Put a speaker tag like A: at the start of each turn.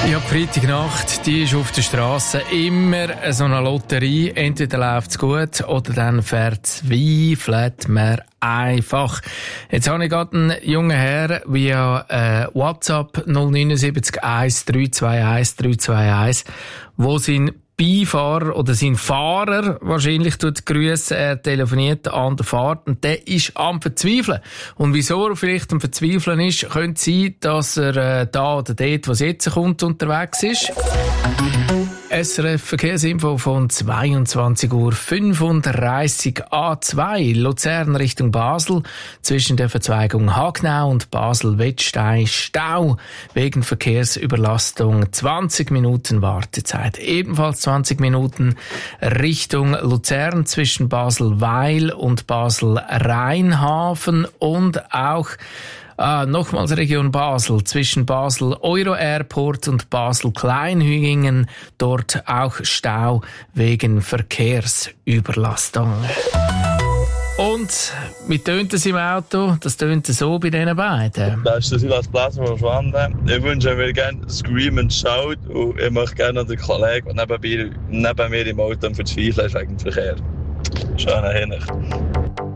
A: Ja, die Freitagnacht, die ist auf der Straße immer so eine Lotterie. Entweder läuft es gut oder dann verzweifelt man einfach. Jetzt habe ich gerade einen jungen Herr via WhatsApp 079 1321 321, wo sein Beifahrer oder sein Fahrer wahrscheinlich grüßen. Er telefoniert an der Fahrt und der ist am Verzweifeln. Und wieso er vielleicht am Verzweifeln ist, könnte sein, dass er da oder dort, wo es jetzt kommt, unterwegs ist. SRF Verkehrsinfo von 22:35 Uhr A2 Luzern Richtung Basel zwischen der Verzweigung Hagnau und Basel-Wettstein Stau wegen Verkehrsüberlastung 20 Minuten Wartezeit. Ebenfalls 20 Minuten Richtung Luzern zwischen Basel-Weil und Basel-Rheinhafen und auch nochmals Region Basel, zwischen Basel Euro Airport und Basel Kleinhügingen, dort auch Stau wegen Verkehrsüberlastung. Und wie tönt es im Auto? Das tönt so bei diesen beiden.
B: Das ist der Silas Bläser von Schwanden. Ich wünsche mir gerne Scream and Shout und ich möchte gerne den Kollegen, der neben mir im Auto am Verzweifeln ist wegen dem Verkehr. Schöne Hinsicht.